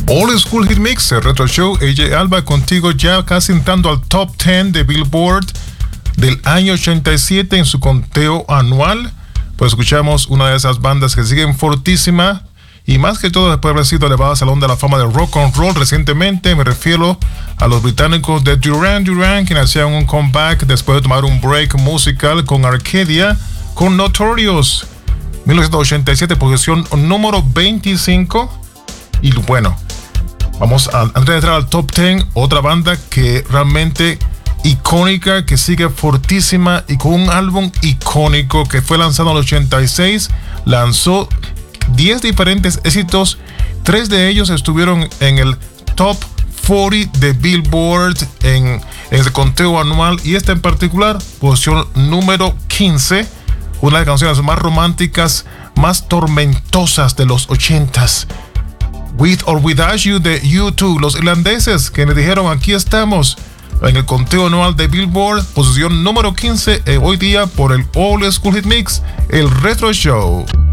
Old School Hit Mix, el Retro Show. AJ Alba contigo, ya casi entrando al top 10 de Billboard del año 87 en su conteo anual. Pues escuchamos una de esas bandas que siguen fortísima, y más que todo después de haber sido elevado al Salón de la Fama del Rock and Roll recientemente. Me refiero a los británicos de Duran Duran, quienes hacían un comeback después de tomar un break musical con Arcadia, con Notorious. 1987, posición número 25. Y bueno, antes de entrar al top 10, otra banda que realmente icónica, que sigue fortísima y con un álbum icónico que fue lanzado en el 86. Lanzó 10 diferentes éxitos, 3 de ellos estuvieron en el top 40 de Billboard en el conteo anual, y esta en particular, posición número 15, una de las canciones más románticas, más tormentosas de los 80s. With or Without You de U2, los irlandeses, que me dijeron aquí estamos en el conteo anual de Billboard, posición número 15 hoy día por el Old School Hit Mix, el Retro Show.